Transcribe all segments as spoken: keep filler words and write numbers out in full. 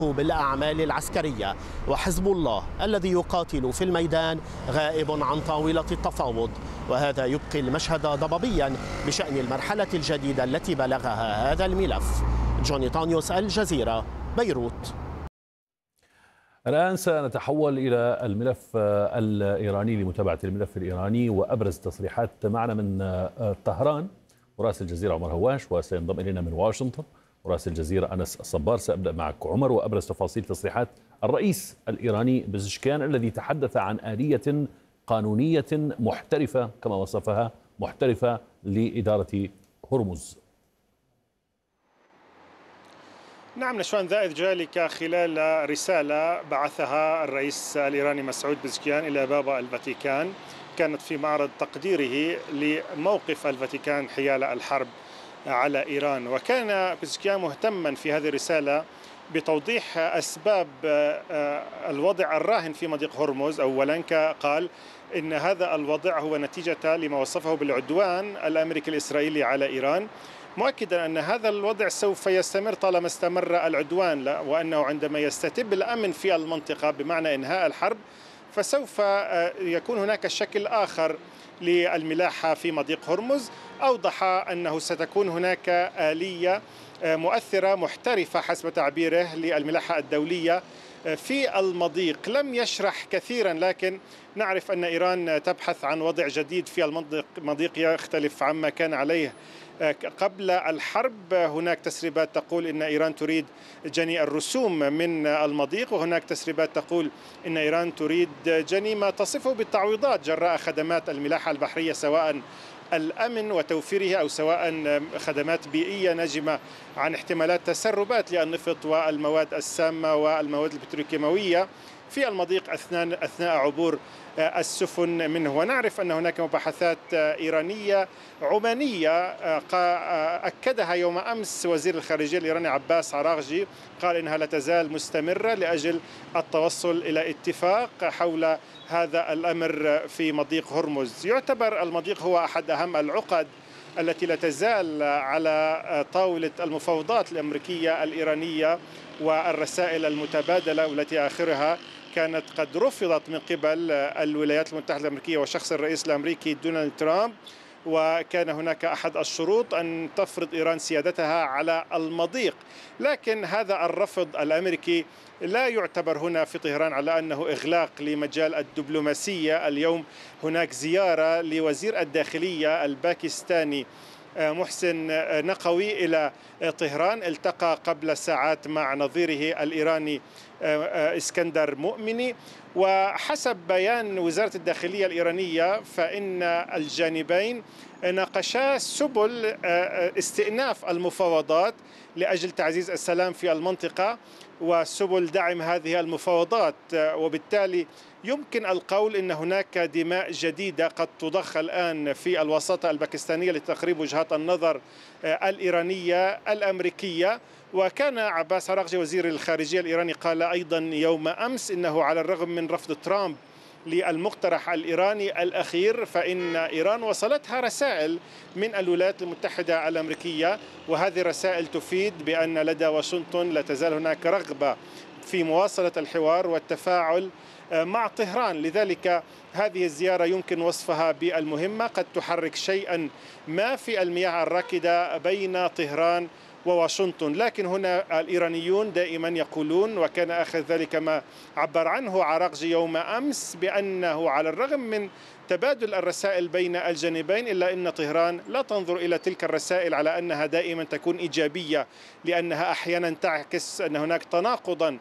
بالأعمال العسكرية، وحزب الله الذي يقاتل في الميدان غائب عن طاولة التفاوض، وهذا يبقي المشهد ضبابيا بشأن المرحلة الجديدة التي بلغها هذا الملف. جوني طانيوس، الجزيرة، بيروت. الآن سنتحول إلى الملف الإيراني لمتابعة الملف الإيراني وأبرز تصريحات معنا من طهران ورأس الجزيرة عمر هواش، وسينضم إلينا من واشنطن ورأس الجزيرة أنس الصبار. سأبدأ معك عمر وأبرز تفاصيل تصريحات الرئيس الإيراني بزشكيان الذي تحدث عن آلية قانونية محترفة كما وصفها محترفة لإدارة هرمز. نعم نشوان، ذلك ذلك خلال رسالة بعثها الرئيس الإيراني مسعود بزشكيان إلى بابا الفاتيكان، كانت في معرض تقديره لموقف الفاتيكان حيال الحرب على إيران. وكان بزشكيان مهتما في هذه الرسالة بتوضيح أسباب الوضع الراهن في مضيق هرمز. أولا قال إن هذا الوضع هو نتيجة لما وصفه بالعدوان الأمريكي الإسرائيلي على إيران، مؤكدا أن هذا الوضع سوف يستمر طالما استمر العدوان، وأنه عندما يستتب الأمن في المنطقة بمعنى إنهاء الحرب فسوف يكون هناك شكل آخر للملاحة في مضيق هرمز. أوضح أنه ستكون هناك آلية مؤثرة محترفة حسب تعبيره للملاحة الدولية في المضيق. لم يشرح كثيرا، لكن نعرف أن إيران تبحث عن وضع جديد في المضيق، مضيق يختلف عما كان عليه قبل الحرب. هناك تسريبات تقول إن إيران تريد جني الرسوم من المضيق، وهناك تسريبات تقول إن إيران تريد جني ما تصفه بالتعويضات جراء خدمات الملاحة البحرية، سواء الأمن وتوفيره أو سواء خدمات بيئية ناجمة عن احتمالات تسربات للنفط والمواد السامة والمواد البتروكيماوية في المضيق أثناء أثناء عبور السفن منه. ونعرف أن هناك مباحثات إيرانية عمانية أكدها يوم أمس وزير الخارجية الإيراني عباس عراغجي، قال إنها لا تزال مستمرة لأجل التوصل إلى اتفاق حول هذا الأمر في مضيق هرمز. يعتبر المضيق هو أحد أهم العقد التي لا تزال على طاولة المفاوضات الأمريكية الإيرانية والرسائل المتبادلة، والتي آخرها كانت قد رفضت من قبل الولايات المتحدة الأمريكية وشخص الرئيس الأمريكي دونالد ترامب. وكان هناك أحد الشروط أن تفرض إيران سيادتها على المضيق، لكن هذا الرفض الأمريكي لا يعتبر هنا في طهران على أنه إغلاق لمجال الدبلوماسية. اليوم هناك زيارة لوزير الداخلية الباكستاني محسن نقوي إلى طهران، التقى قبل ساعات مع نظيره الإيراني اسكندر مؤمني. وحسب بيان وزارة الداخلية الإيرانية فإن الجانبين ناقشا سبل استئناف المفاوضات لأجل تعزيز السلام في المنطقة وسبل دعم هذه المفاوضات، وبالتالي يمكن القول أن هناك دماء جديدة قد تضخ الآن في الوساطة الباكستانية لتقريب وجهات النظر الإيرانية الأمريكية. وكان عباس عراغجي وزير الخارجية الإيراني قال أيضا يوم أمس إنه على الرغم من رفض ترامب للمقترح الإيراني الأخير فإن إيران وصلتها رسائل من الولايات المتحدة الأمريكية، وهذه الرسائل تفيد بأن لدى واشنطن لا تزال هناك رغبة في مواصلة الحوار والتفاعل مع طهران. لذلك هذه الزيارة يمكن وصفها بالمهمة، قد تحرك شيئا ما في المياه الراكدة بين طهران وواشنطن. لكن هنا الإيرانيون دائما يقولون، وكان آخر ذلك ما عبر عنه عراغجي يوم أمس، بأنه على الرغم من تبادل الرسائل بين الجانبين إلا أن طهران لا تنظر إلى تلك الرسائل على أنها دائما تكون إيجابية، لأنها أحيانا تعكس أن هناك تناقضا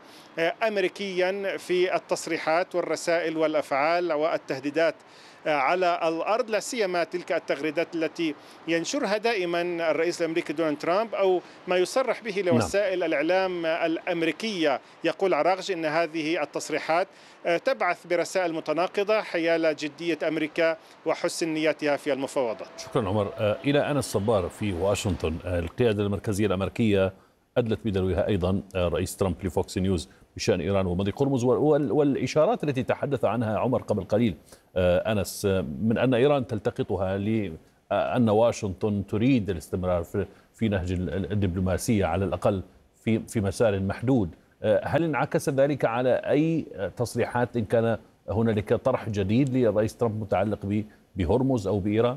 أمريكيا في التصريحات والرسائل والأفعال والتهديدات على الأرض، لا سيما تلك التغريدات التي ينشرها دائما الرئيس الأمريكي دونالد ترامب أو ما يصرح به لوسائل الإعلام الأمريكية. يقول عراغجي أن هذه التصريحات تبعث برسائل متناقضة حيال جدية أمريكا وحسن نياتها في المفاوضات. شكرا عمر. إلى أنس الصبار في واشنطن، القيادة المركزية الأمريكية أدلت بدلوها أيضا رئيس ترامب لفوكس نيوز بشأن إيران ومضيق هرمز، والإشارات التي تحدث عنها عمر قبل قليل أنس من أن إيران تلتقطها لأن واشنطن تريد الاستمرار في نهج الدبلوماسية على الأقل في في مسار محدود هل انعكس ذلك على أي تصريحات إن كان هنالك طرح جديد للرئيس ترامب متعلق بهرمز أو بإيران؟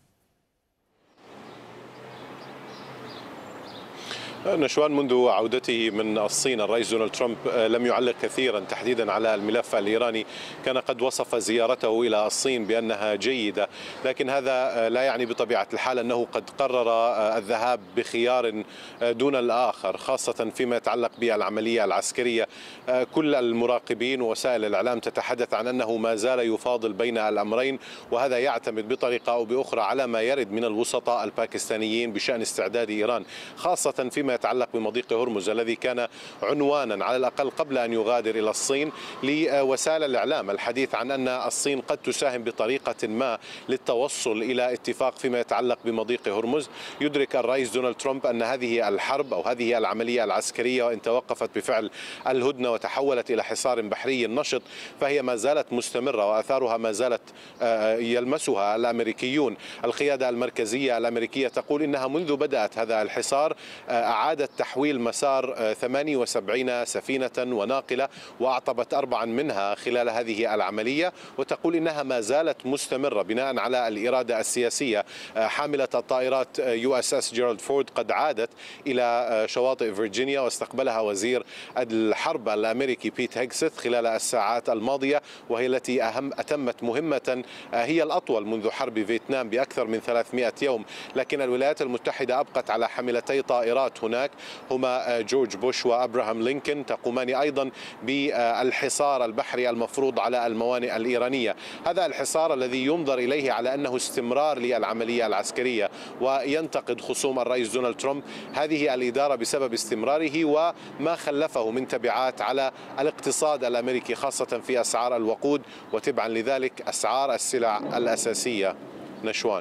نشوان، منذ عودته من الصين الرئيس دونالد ترامب لم يعلق كثيرا تحديدا على الملف الإيراني. كان قد وصف زيارته إلى الصين بأنها جيدة، لكن هذا لا يعني بطبيعة الحال أنه قد قرر الذهاب بخيار دون الآخر، خاصة فيما يتعلق بالعملية العسكرية. كل المراقبين ووسائل الإعلام تتحدث عن أنه ما زال يفاضل بين الأمرين، وهذا يعتمد بطريقة أو بأخرى على ما يرد من الوسطاء الباكستانيين بشأن استعداد إيران، خاصة فيما يتعلق بمضيق هرمز الذي كان عنوانا على الأقل قبل أن يغادر إلى الصين لوسائل الإعلام الحديث عن أن الصين قد تساهم بطريقة ما للتوصل إلى اتفاق فيما يتعلق بمضيق هرمز. يدرك الرئيس دونالد ترامب أن هذه الحرب أو هذه العملية العسكرية وإن توقفت بفعل الهدنة وتحولت إلى حصار بحري نشط فهي ما زالت مستمرة وآثارها ما زالت يلمسها الأمريكيون. القيادة المركزية الأمريكية تقول إنها منذ بدأت هذا الحصار أعادت تحويل مسار ثمانية وسبعين سفينة وناقلة وأعطبت أربعا منها خلال هذه العملية، وتقول إنها ما زالت مستمرة بناء على الإرادة السياسية. حاملة الطائرات يو اس اس جيرالد فورد قد عادت إلى شواطئ فيرجينيا واستقبلها وزير الحرب الأمريكي بيت هيغسيث خلال الساعات الماضية، وهي التي أهم أتمت مهمة هي الأطول منذ حرب فيتنام بأكثر من ثلاثمئة يوم. لكن الولايات المتحدة أبقت على حاملتي طائرات هناك هما جورج بوش وأبراهام لينكولن، تقومان أيضا بالحصار البحري المفروض على الموانئ الإيرانية. هذا الحصار الذي ينظر إليه على أنه استمرار للعملية العسكرية، وينتقد خصوم الرئيس دونالد ترامب هذه الإدارة بسبب استمراره وما خلفه من تبعات على الاقتصاد الأمريكي خاصة في أسعار الوقود وتبعا لذلك أسعار السلع الأساسية. نشوان.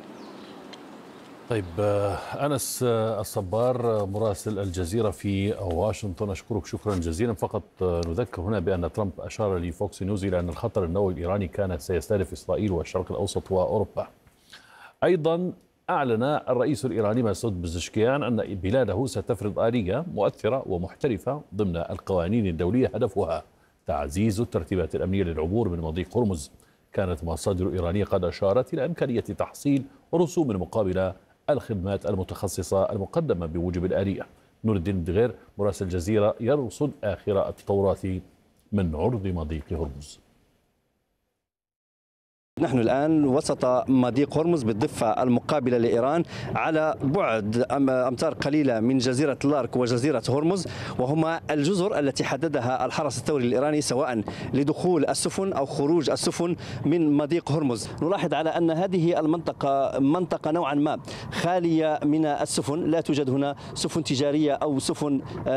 طيب أنس الصبار مراسل الجزيرة في واشنطن، أشكرك شكرا جزيلا. فقط نذكر هنا بأن ترامب أشار لفوكس نيوز إلى أن الخطر النووي الإيراني كان سيستهدف إسرائيل والشرق الأوسط وأوروبا. أيضا أعلن الرئيس الإيراني مسعود بزشكيان أن بلاده ستفرض آلية مؤثرة ومحترفة ضمن القوانين الدولية هدفها تعزيز الترتيبات الأمنية للعبور من مضيق هرمز. كانت مصادر إيرانية قد أشارت إلى إمكانية تحصيل رسوم مقابل الخدمات المتخصصة المقدمة بوجب الآلية. نور الدين الدغير مراسل الجزيرة يرصد آخر التطورات من عرض مضيق هرمز. نحن الآن وسط مضيق هرمز بالضفة المقابلة لإيران على بعد أمتار قليلة من جزيرة لارك وجزيرة هرمز، وهما الجزر التي حددها الحرس الثوري الإيراني سواء لدخول السفن أو خروج السفن من مضيق هرمز. نلاحظ على أن هذه المنطقة منطقة نوعا ما خالية من السفن، لا توجد هنا سفن تجارية أو سفن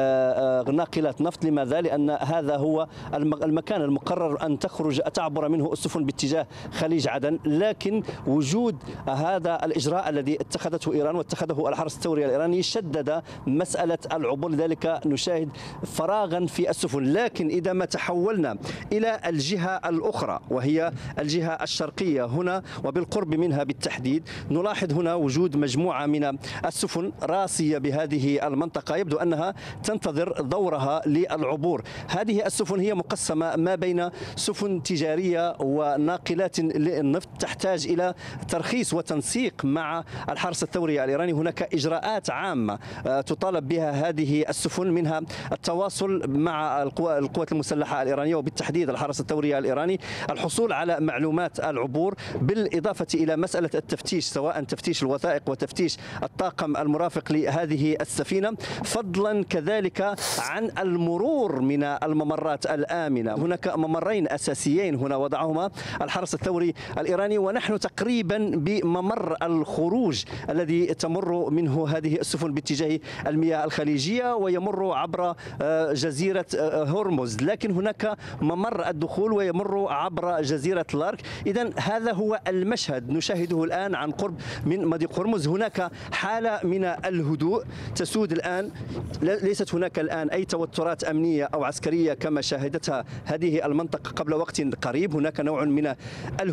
ناقلات نفط. لماذا؟ لأن هذا هو المكان المقرر أن تخرج تعبر منه السفن باتجاه خليج عدن. لكن وجود هذا الإجراء الذي اتخذته إيران واتخذه الحرس الثوري الإيراني شدد مسألة العبور، لذلك نشاهد فراغا في السفن. لكن إذا ما تحولنا إلى الجهة الأخرى وهي الجهة الشرقية هنا وبالقرب منها بالتحديد، نلاحظ هنا وجود مجموعة من السفن راسية بهذه المنطقة، يبدو أنها تنتظر دورها للعبور. هذه السفن هي مقسمة ما بين سفن تجارية وناقلات النفط تحتاج إلى ترخيص وتنسيق مع الحرس الثوري الإيراني. هناك إجراءات عامة تطالب بها هذه السفن، منها التواصل مع القوات المسلحة الإيرانية وبالتحديد الحرس الثوري الإيراني، الحصول على معلومات العبور، بالإضافة إلى مسألة التفتيش سواء تفتيش الوثائق وتفتيش الطاقم المرافق لهذه السفينة، فضلا كذلك عن المرور من الممرات الآمنة. هناك ممرين أساسيين هنا وضعهما الحرس الثوري الإيراني، ونحن تقريبا بممر الخروج الذي تمر منه هذه السفن باتجاه المياه الخليجية ويمر عبر جزيرة هرمز، لكن هناك ممر الدخول ويمر عبر جزيرة لارك. إذن هذا هو المشهد نشاهده الآن عن قرب من مضيق هرمز. هناك حالة من الهدوء تسود الآن، ليست هناك الآن أي توترات أمنية أو عسكرية كما شاهدتها هذه المنطقة قبل وقت قريب. هناك نوع من الهدوء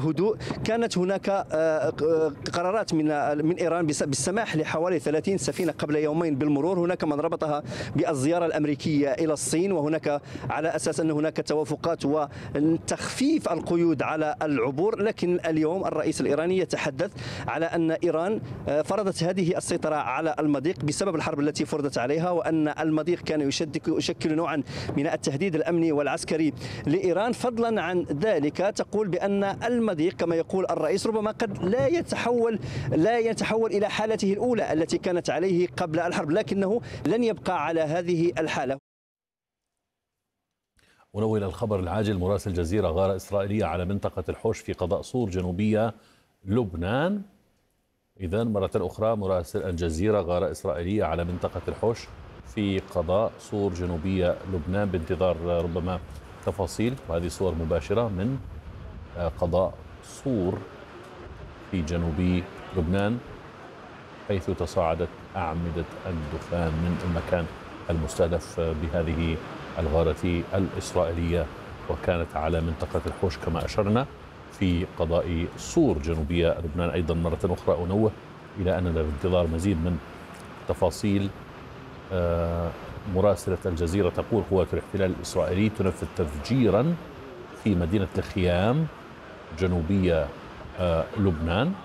الهدوء. كانت هناك قرارات من من إيران بالسماح لحوالي ثلاثين سفينة قبل يومين بالمرور. هناك من ربطها بالزيارة الأمريكية إلى الصين، وهناك على أساس أن هناك توافقات وتخفيف القيود على العبور. لكن اليوم الرئيس الإيراني يتحدث على أن إيران فرضت هذه السيطرة على المضيق بسبب الحرب التي فرضت عليها، وأن المضيق كان يشكل نوعا من التهديد الأمني والعسكري لإيران. فضلا عن ذلك تقول بأن المضيق كما يقول الرئيس ربما قد لا يتحول لا يتحول إلى حالته الأولى التي كانت عليه قبل الحرب، لكنه لن يبقى على هذه الحالة. ونوه إلى الخبر العاجل. مراسل الجزيرة: غارة إسرائيلية على منطقة الحوش في قضاء صور جنوبية لبنان. إذن مرة أخرى مراسل الجزيرة: غارة إسرائيلية على منطقة الحوش في قضاء صور جنوبية لبنان، بانتظار ربما تفاصيل. وهذه صور مباشرة من قضاء صور في جنوب لبنان، حيث تصاعدت أعمدة الدخان من المكان المستهدف بهذه الغارة الإسرائيلية، وكانت على منطقة الحوش كما أشرنا في قضاء صور جنوبية لبنان. أيضا مرة أخرى أنوه إلى أننا بانتظار مزيد من تفاصيل. مراسلة الجزيرة تقول: قوات الاحتلال الإسرائيلي تنفذ تفجيرا في مدينة الخيام جنوبية لبنان.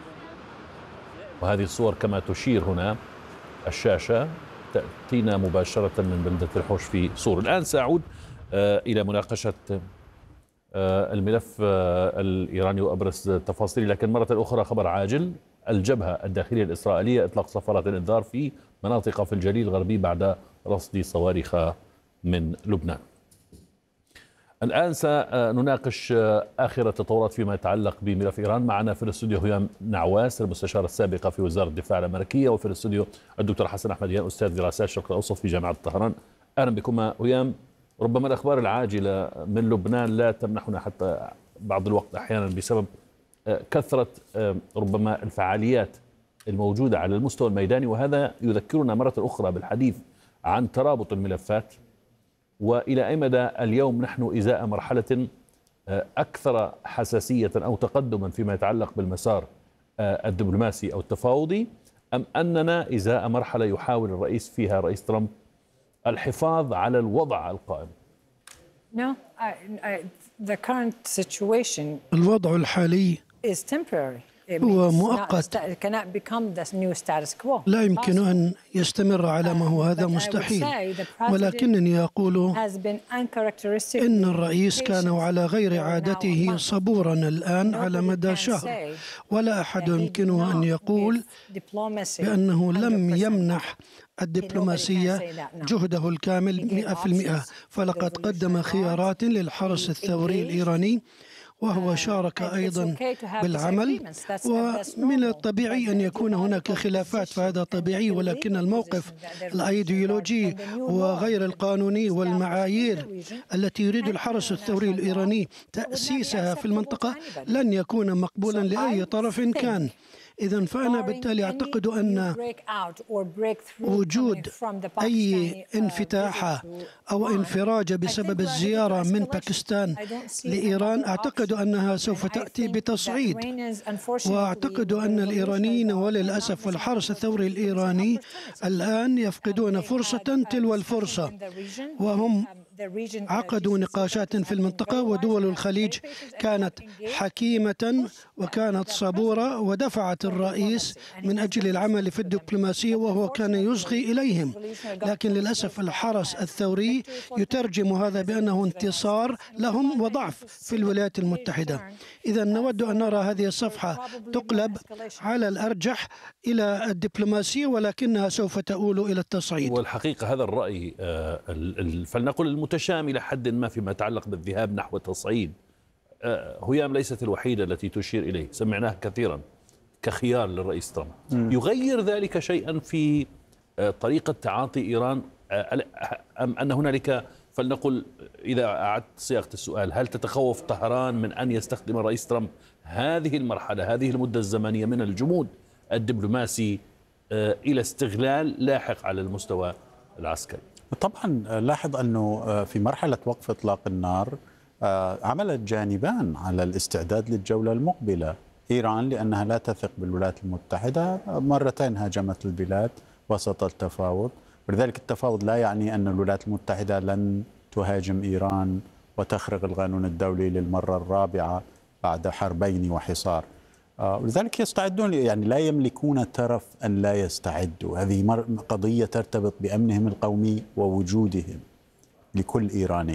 وهذه الصور كما تشير هنا الشاشة تأتينا مباشرة من بلدة الحوش في صور. الآن سأعود إلى مناقشة الملف الإيراني وأبرز تفاصيل، لكن مرة أخرى خبر عاجل. الجبهة الداخلية الإسرائيلية إطلاق صفارة الإنذار في مناطق في الجليل الغربي بعد رصد صواريخ من لبنان. الآن سنناقش آخر التطورات فيما يتعلق بملف إيران. معنا في الاستوديو هيام نعواس المستشارة السابقة في وزارة الدفاع الأمريكية، وفي الاستوديو الدكتور حسن أحمديان أستاذ دراسات الشرق الأوسط في جامعة طهران. أهلا بكم هيام. ربما الأخبار العاجلة من لبنان لا تمنحنا حتى بعض الوقت أحيانا بسبب كثرة ربما الفعاليات الموجودة على المستوى الميداني، وهذا يذكرنا مرة أخرى بالحديث عن ترابط الملفات، وإلى أي مدى اليوم نحن إزاء مرحلة أكثر حساسية أو تقدما فيما يتعلق بالمسار الدبلوماسي أو التفاوضي، أم أننا إزاء مرحلة يحاول الرئيس فيها رئيس ترامب الحفاظ على الوضع القائم؟ No, I, I, the current situation الوضع الحالي is temporary. هو مؤقت، لا يمكن أن يستمر على ما هو، هذا مستحيل. ولكنني أقول إن الرئيس كان على غير عادته صبورا الآن على مدى شهر، ولا أحد يمكنه أن يقول بأنه لم يمنح الدبلوماسية جهده الكامل مئة في المئة، فلقد قدم خيارات للحرس الثوري الإيراني، وهو شارك أيضا بالعمل. ومن الطبيعي أن يكون هناك خلافات، فهذا طبيعي، ولكن الموقف الأيديولوجي وغير القانوني والمعايير التي يريد الحرس الثوري الإيراني تأسيسها في المنطقة لن يكون مقبولا لأي طرف كان. إذن فأنا بالتالي أعتقد أن وجود أي انفتاح أو انفراج بسبب الزيارة من باكستان لإيران أعتقد أنها سوف تأتي بتصعيد، وأعتقد أن الإيرانيين وللأسف والحرس الثوري الإيراني الآن يفقدون فرصة تلو الفرصة، وهم عقدوا نقاشات في المنطقة، ودول الخليج كانت حكيمة وكانت صبورة ودفعت الرئيس من أجل العمل في الدبلوماسية، وهو كان يصغي إليهم. لكن للأسف الحرس الثوري يترجم هذا بأنه انتصار لهم وضعف في الولايات المتحدة. إذا نود أن نرى هذه الصفحة تقلب على الأرجح إلى الدبلوماسية، ولكنها سوف تؤول إلى التصعيد. والحقيقة هذا الرأي فلنقل المتشامل إلى حد ما فيما يتعلق بالذهاب نحو التصعيد هيام ليست الوحيدة التي تشير إليه، سمعناه كثيرا كخيار للرئيس ترامب. يغير ذلك شيئا في طريقة تعاطي إيران، أم أن هنالك، فلنقل إذا أعدت صياغة السؤال، هل تتخوف طهران من أن يستخدم الرئيس ترامب هذه المرحلة، هذه المدة الزمنية من الجمود الدبلوماسي إلى استغلال لاحق على المستوى العسكري؟ طبعا لاحظ أنه في مرحلة وقف إطلاق النار عمل الجانبان على الاستعداد للجولة المقبلة. إيران لأنها لا تثق بالولايات المتحدة مرتين هاجمت البلاد وسط التفاوض، ولذلك التفاوض لا يعني أن الولايات المتحدة لن تهاجم إيران وتخرق القانون الدولي للمرة الرابعة بعد حربين وحصار. ولذلك يستعدون، يعني لا يملكون ترف أن لا يستعدوا. هذه قضية ترتبط بأمنهم القومي ووجودهم لكل إيراني،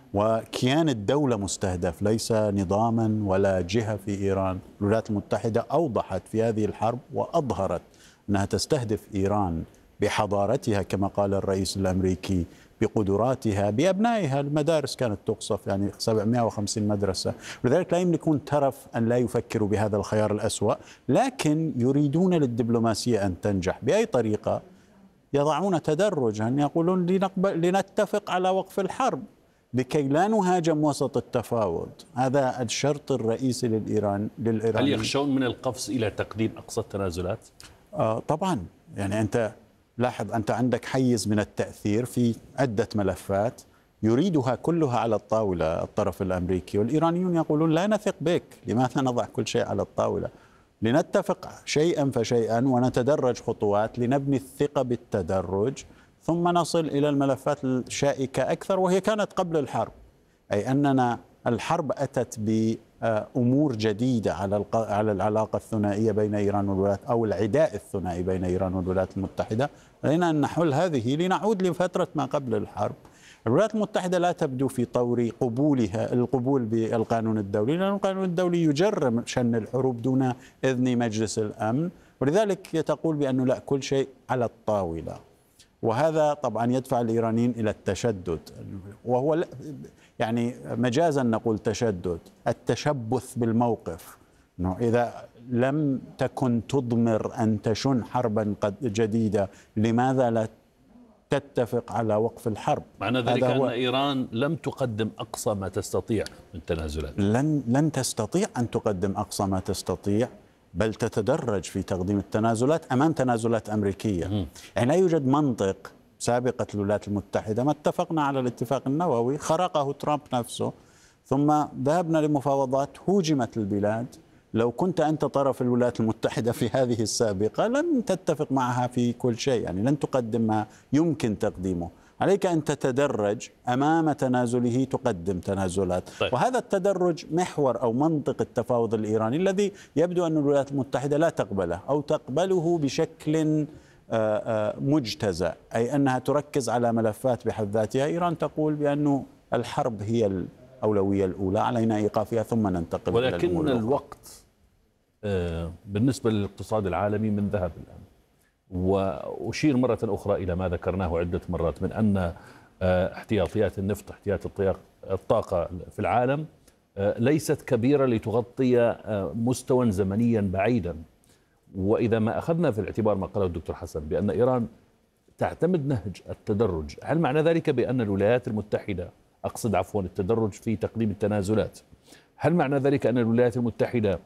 وكيان الدولة مستهدف ليس نظاما ولا جهة في إيران. الولايات المتحدة أوضحت في هذه الحرب وأظهرت أنها تستهدف إيران بحضارتها كما قال الرئيس الأمريكي، بقدراتها، بأبنائها. المدارس كانت تقصف، يعني سبعمائة وخمسين مدرسة. ولذلك لا يملكون ترف أن لا يفكروا بهذا الخيار الأسوأ، لكن يريدون للدبلوماسية أن تنجح بأي طريقة. يضعون تدرجا، يقولون لنقبل لنتفق على وقف الحرب لكي لا نهاجم وسط التفاوض. هذا الشرط الرئيسي للإيران للإيران. هل يخشون من القفز إلى تقديم أقصى التنازلات؟ آه طبعا، يعني أنت لاحظ، أنت عندك حيز من التأثير في عدة ملفات يريدها كلها على الطاولة الطرف الأمريكي، والإيرانيون يقولون لا نثق بك، لماذا نضع كل شيء على الطاولة؟ لنتفق شيئا فشيئا ونتدرج خطوات لنبني الثقة بالتدرج، ثم نصل إلى الملفات الشائكة أكثر، وهي كانت قبل الحرب. أي أننا الحرب أتت بأمور جديدة على على العلاقة الثنائية بين إيران والولايات، أو العداء الثنائي بين إيران والولايات المتحدة. علينا أن نحل هذه لنعود لفترة ما قبل الحرب. الولايات المتحدة لا تبدو في طور قبولها القبول بالقانون الدولي، لأن القانون الدولي يجرم شن الحروب دون إذن مجلس الأمن، ولذلك تقول بأنه لا، كل شيء على الطاولة. وهذا طبعا يدفع الإيرانيين إلى التشدد، وهو يعني مجازا نقول تشدد، التشبث بالموقف. إنه إذا لم تكن تضمر أن تشن حربا قد جديدة، لماذا لا تتفق على وقف الحرب؟ معنى ذلك أن إيران لم تقدم أقصى ما تستطيع من تنازلات. لن لن تستطيع أن تقدم أقصى ما تستطيع، بل تتدرج في تقديم التنازلات أمام تنازلات أمريكية. م. يعني لا يوجد منطق. سابقة الولايات المتحدة ما اتفقنا على الاتفاق النووي، خرقه ترامب نفسه، ثم ذهبنا لمفاوضات، هوجمت البلاد. لو كنت أنت طرف الولايات المتحدة في هذه السابقة لن تتفق معها في كل شيء، يعني لن تقدم ما يمكن تقديمه. عليك أن تتدرج أمام تنازله، تقدم تنازلات. طيب. وهذا التدرج محور أو منطق التفاوض الإيراني الذي يبدو أن الولايات المتحدة لا تقبله، أو تقبله بشكل مجتزأ، أي أنها تركز على ملفات بحد ذاتها. إيران تقول بأنه الحرب هي الأولوية الأولى، علينا إيقافها ثم ننتقل. ولكن الوقت بالنسبة للاقتصاد العالمي من ذهب الآن. وأشير مرة أخرى إلى ما ذكرناه عدة مرات من أن احتياطيات النفط، احتياطات الطاقة في العالم ليست كبيرة لتغطي مستوى زمنيا بعيدا. وإذا ما أخذنا في الاعتبار ما قاله الدكتور حسن بأن إيران تعتمد نهج التدرج، هل معنى ذلك بأن الولايات المتحدة، أقصد عفوا التدرج في تقديم التنازلات، هل معنى ذلك أن الولايات المتحدة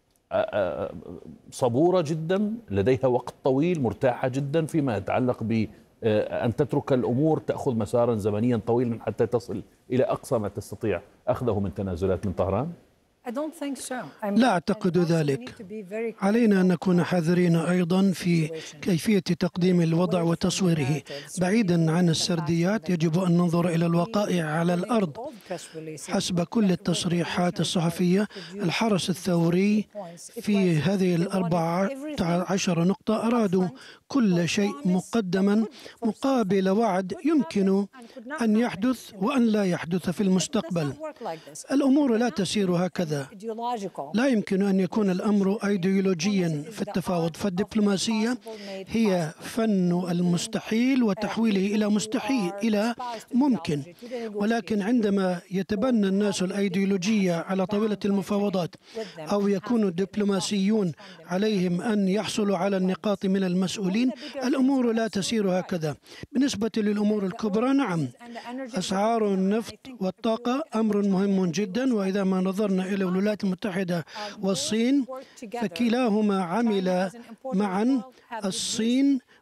صبورة جدا، لديها وقت طويل، مرتاحة جدا فيما يتعلق بأن تترك الأمور تأخذ مسارا زمنيا طويلا حتى تصل إلى أقصى ما تستطيع أخذه من تنازلات من طهران؟ لا أعتقد ذلك. علينا أن نكون حذرين أيضا في كيفية تقديم الوضع وتصويره. بعيدا عن السرديات، يجب أن ننظر إلى الوقائع على الأرض. حسب كل التصريحات الصحفية، الحرس الثوري في هذه الأربع عشر نقطة أرادوا كل شيء مقدما مقابل وعد يمكن أن يحدث وأن لا يحدث في المستقبل. الأمور لا تسير هكذا. لا يمكن أن يكون الأمر أيديولوجيا في التفاوض، فالدبلوماسية هي فن المستحيل وتحويله إلى مستحيل إلى ممكن. ولكن عندما يتبنى الناس الأيديولوجية على طاولة المفاوضات، أو يكون الدبلوماسيون عليهم أن يحصلوا على النقاط من المسؤولين، الأمور لا تسير هكذا. بالنسبة للأمور الكبرى، نعم، أسعار النفط والطاقة أمر مهم جدا، وإذا ما نظرنا إلى الولايات المتحدة والصين فكلاهما عمل معا. الصين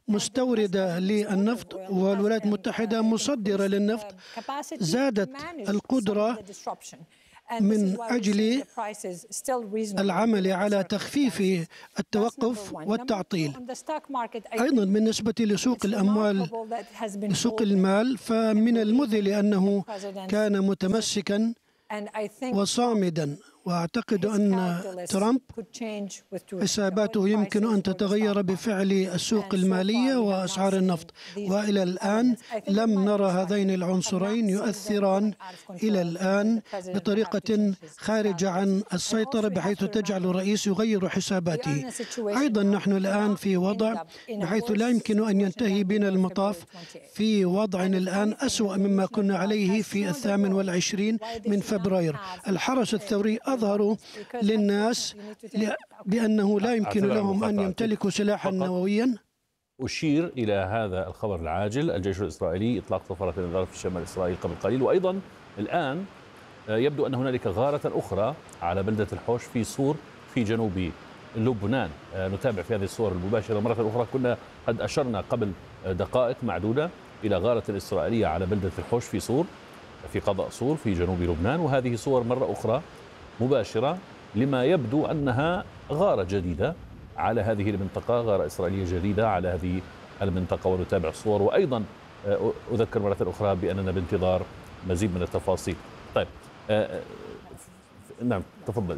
مستوردة للنفط والولايات المتحدة مصدرة للنفط، زادت القدرة من أجل العمل على تخفيف التوقف والتعطيل. أيضا بالنسبة لسوق الأموال سوق المال، فمن المذهل أنه كان متمسكا وصامدا، وأعتقد أن ترامب حساباته يمكن أن تتغير بفعل السوق المالية وأسعار النفط، وإلى الآن لم نرى هذين العنصرين يؤثران إلى الآن بطريقة خارجة عن السيطرة بحيث تجعل الرئيس يغير حساباته. أيضا نحن الآن في وضع بحيث لا يمكن أن ينتهي بنا المطاف في وضع الآن أسوأ مما كنا عليه في الثامن والعشرين من فبراير. الحرس الثوري أظهروا للناس بأنه لا يمكن لهم أن يمتلكوا سلاحا نوويا. أشير إلى هذا الخبر العاجل: الجيش الإسرائيلي إطلاق طفرة الإنذار في شمال إسرائيل قبل قليل، وأيضا الآن يبدو أن هنالك غارة أخرى على بلدة الحوش في صور في جنوب لبنان. نتابع في هذه الصور المباشرة مرة أخرى. كنا قد أشرنا قبل دقائق معدودة إلى غارة إسرائيلية على بلدة الحوش في صور في قضاء صور في جنوب لبنان، وهذه صور مرة أخرى مباشرة لما يبدو أنها غارة جديدة على هذه المنطقة، غارة إسرائيلية جديدة على هذه المنطقة، ونتابع الصور. وأيضا أذكر مرة أخرى بأننا بانتظار مزيد من التفاصيل. طيب آه نعم تفضل.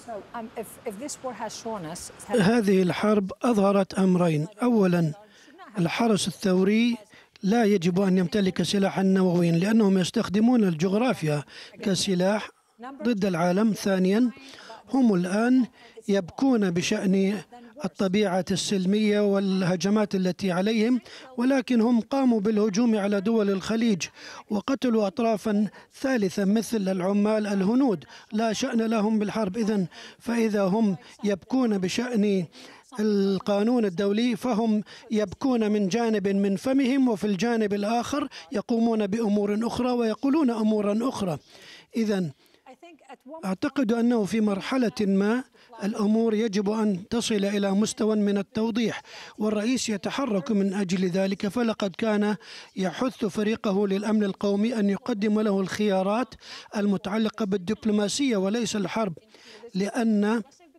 هذه الحرب أظهرت أمرين: أولا الحرس الثوري لا يجب أن يمتلك سلاحا نوويا لأنهم يستخدمون الجغرافيا كسلاح ضد العالم. ثانيا هم الآن يبكون بشأن الطبيعة السلمية والهجمات التي عليهم، ولكن هم قاموا بالهجوم على دول الخليج وقتلوا أطرافا ثالثة مثل العمال الهنود لا شأن لهم بالحرب. إذن فإذا هم يبكون بشأن القانون الدولي فهم يبكون من جانب من فمهم، وفي الجانب الآخر يقومون بأمور أخرى ويقولون أمورا أخرى. إذن أعتقد أنه في مرحلة ما الأمور يجب أن تصل إلى مستوى من التوضيح، والرئيس يتحرك من أجل ذلك. فلقد كان يحث فريقه للأمن القومي أن يقدم له الخيارات المتعلقة بالدبلوماسية وليس الحرب، لأن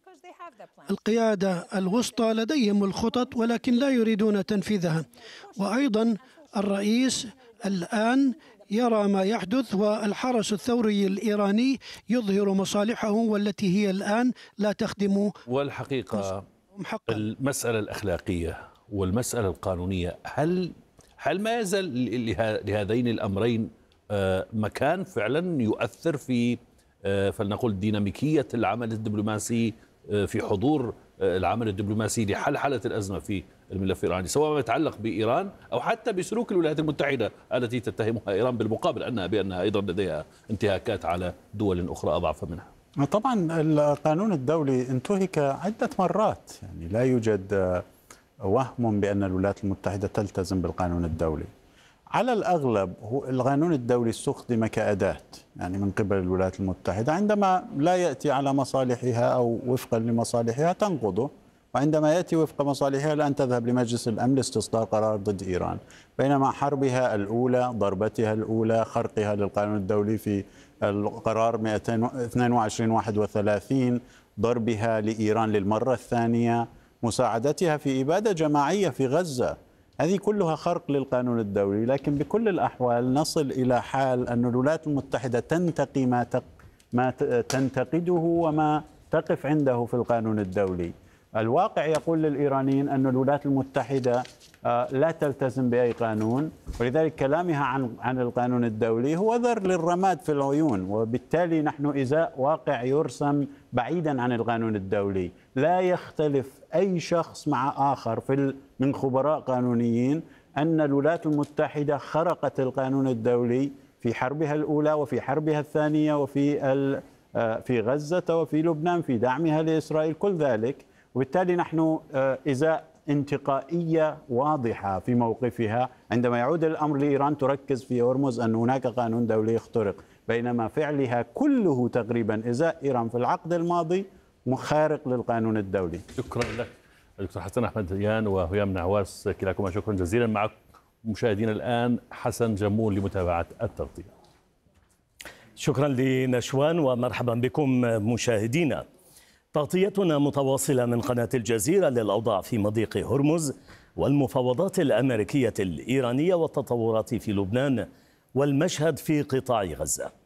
القيادة الوسطى لديهم الخطط ولكن لا يريدون تنفيذها. وأيضا الرئيس الآن يرى ما يحدث، والحرس الثوري الإيراني يظهر مصالحه والتي هي الآن لا تخدم. والحقيقة المسألة الأخلاقية والمسألة القانونية، هل هل ما يزال لهذين الأمرين مكان فعلا يؤثر في فلنقل ديناميكية العمل الدبلوماسي، في حضور العمل الدبلوماسي لحلحلة الأزمة في الملف الإيراني، سواء ما يتعلق بإيران أو حتى بسلوك الولايات المتحدة التي تتهمها إيران بالمقابل أنها بأنها أيضا لديها انتهاكات على دول أخرى أضعف منها؟ طبعا القانون الدولي انتهك عدة مرات، يعني لا يوجد وهم بأن الولايات المتحدة تلتزم بالقانون الدولي. على الأغلب القانون الدولي استخدم كأداة يعني من قبل الولايات المتحدة، عندما لا يأتي على مصالحها أو وفقا لمصالحها تنقضه، وعندما يأتي وفق مصالحها لأن تذهب لمجلس الأمن لاستصدار قرار ضد إيران. بينما حربها الأولى، ضربتها الأولى، خرقها للقانون الدولي في القرار مئتين واثنين وعشرين واحد وثلاثين، ضربها لإيران للمرة الثانية، مساعدتها في إبادة جماعية في غزة، هذه كلها خرق للقانون الدولي. لكن بكل الأحوال نصل إلى حال أن الولايات المتحدة تنتقي ما ما تنتقده وما تقف عنده في القانون الدولي. الواقع يقول للإيرانيين أن الولايات المتحدة لا تلتزم بأي قانون، ولذلك كلامها عن عن القانون الدولي هو ذر للرماد في العيون، وبالتالي نحن إزاء واقع يرسم بعيدا عن القانون الدولي. لا يختلف أي شخص مع آخر في من خبراء قانونيين أن الولايات المتحدة خرقت القانون الدولي في حربها الأولى وفي حربها الثانية وفي في غزة وفي لبنان في دعمها لإسرائيل، كل ذلك. وبالتالي نحن إزاء انتقائية واضحة في موقفها. عندما يعود الأمر لإيران تركز في هرمز أن هناك قانون دولي يخترق، بينما فعلها كله تقريبا إزاء إيران في العقد الماضي مخارق للقانون الدولي. شكرا لك دكتور حسن أحمد هيان وهيام نعواس، كلاكما شكرا جزيلا. معكم مشاهدينا الآن حسن جمول لمتابعة التغطية. شكرا لنشوان ومرحبا بكم مشاهدينا. تغطيتنا متواصلة من قناة الجزيرة للأوضاع في مضيق هرمز والمفاوضات الأمريكية الإيرانية والتطورات في لبنان والمشهد في قطاع غزة.